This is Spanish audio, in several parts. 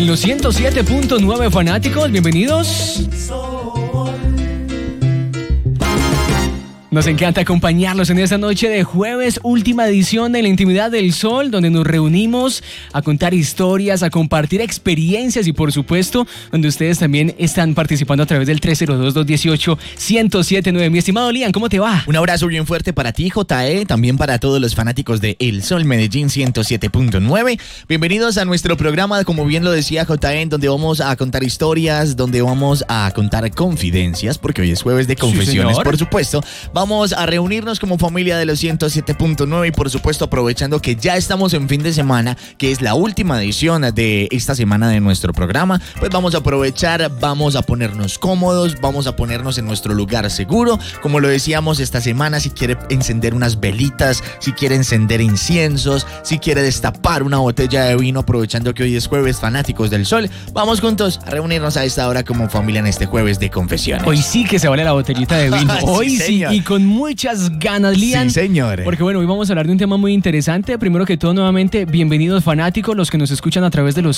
En los 107.9 fanáticos, bienvenidos. Nos encanta acompañarlos en esta noche de jueves, última edición de La Intimidad del Sol, donde nos reunimos a contar historias, a compartir experiencias y, por supuesto, donde ustedes también están participando a través del 302-218-1079. Mi estimado Lian, ¿cómo te va? Un abrazo bien fuerte para ti, JE, también para todos los fanáticos de El Sol Medellín 107.9. Bienvenidos a nuestro programa, como bien lo decía JE, donde vamos a contar historias, donde vamos a contar confidencias, porque hoy es jueves de confesiones, Sí, por supuesto. Vamos a reunirnos como familia de los 107.9 y por supuesto aprovechando que ya estamos en fin de semana, que es la última edición de esta semana de nuestro programa, pues vamos a aprovechar, vamos a ponernos cómodos, vamos a ponernos en nuestro lugar seguro. Como lo decíamos esta semana, si quiere encender unas velitas, si quiere encender inciensos, si quiere destapar una botella de vino, aprovechando que hoy es jueves, fanáticos del sol, vamos juntos a reunirnos a esta hora como familia en este jueves de confesiones. Hoy sí que se vale la botellita de vino. Hoy sí, y con muchas ganas, Lian. Sí, señor. Porque bueno, hoy vamos a hablar de un tema muy interesante. Primero que todo, nuevamente, bienvenidos fanáticos, los que nos escuchan a través de los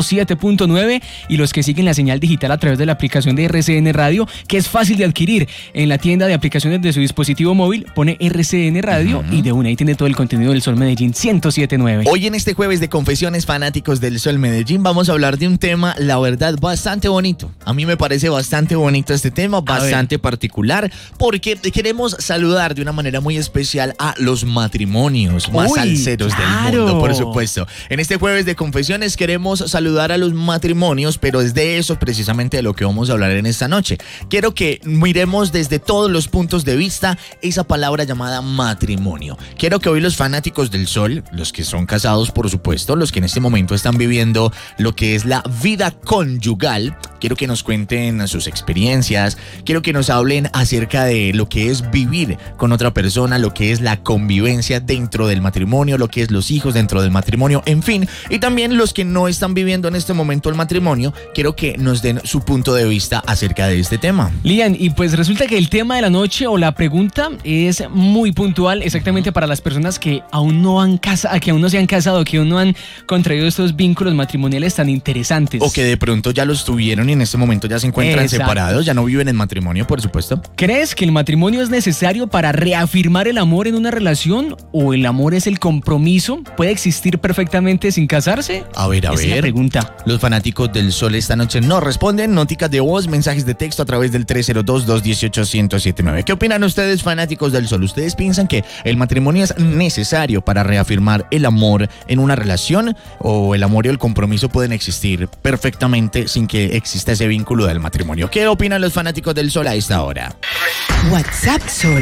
107.9 y los que siguen la señal digital a través de la aplicación de RCN Radio, que es fácil de adquirir en la tienda de aplicaciones de su dispositivo móvil. Pone RCN Radio y de una ahí tiene todo el contenido del Sol Medellín 107.9. Hoy en este jueves de confesiones, fanáticos del Sol Medellín, vamos a hablar de un tema, la verdad, bastante bonito. A mí me parece bastante bonito este tema, bastante particular, porque queremos saludar de una manera muy especial a los matrimonios más salseros del mundo, por supuesto. En este jueves de confesiones queremos saludar a los matrimonios, pero es de eso precisamente de lo que vamos a hablar en esta noche. Quiero que miremos desde todos los puntos de vista esa palabra llamada matrimonio. Quiero que hoy los fanáticos del Sol, los que son casados, por supuesto, los que en este momento están viviendo lo que es la vida conyugal, quiero que nos cuenten sus experiencias, quiero que nos hablen acerca de lo que es vivir con otra persona, lo que es la convivencia dentro del matrimonio, lo que es los hijos dentro del matrimonio, en fin. Y también los que no están viviendo en este momento el matrimonio, quiero que nos den su punto de vista acerca de este tema. Lian, y pues resulta que el tema de la noche o la pregunta es muy puntual exactamente para las personas que aún no han casado, que aún no se han casado, que aún no han contraído estos vínculos matrimoniales tan interesantes. O que de pronto ya los tuvieron y en este momento ya se encuentran separados, ya no viven en matrimonio, por supuesto. ¿Crees que el matrimonio es necesario para reafirmar el amor en una relación o el amor es el compromiso? ¿Puede existir perfectamente sin casarse? A ver. Esa es la pregunta. Los fanáticos del Sol esta noche no responden. Noticas de voz, mensajes de texto a través del 302-218-1079. ¿Qué opinan ustedes, fanáticos del Sol? ¿Ustedes piensan que el matrimonio es necesario para reafirmar el amor en una relación o el amor y el compromiso pueden existir perfectamente sin que exista ese vínculo del matrimonio? ¿Qué opinan los fanáticos del Sol a esta hora? WhatsApp Sol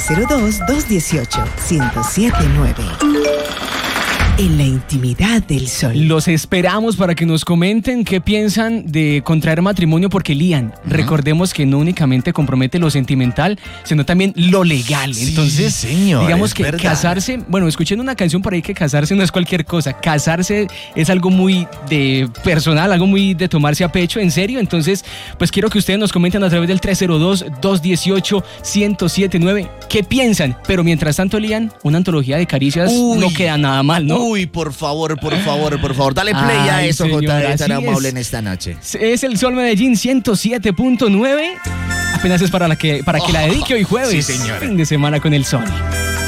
302-218-1079. En la intimidad del Sol. Los esperamos para que nos comenten qué piensan de contraer matrimonio, porque Lian, recordemos que no únicamente compromete lo sentimental, sino también lo legal. Sí, entonces, señor, digamos es que verdad. casarse, bueno, escuchen una canción por ahí que casarse no es cualquier cosa. Casarse es algo muy de personal, algo muy de tomarse a pecho, en serio. Entonces, pues quiero que ustedes nos comenten a través del 302-218-1079 qué piensan. Pero mientras tanto, Lian, una antología de caricias no queda nada mal, ¿no? Uy, por favor. Dale play a eso, señor, JE, tan así amable es. en esta noche. Es el Sol Medellín 107.9. Apenas es para que la dedique hoy jueves. Sí, señor. Fin de semana con el Sol.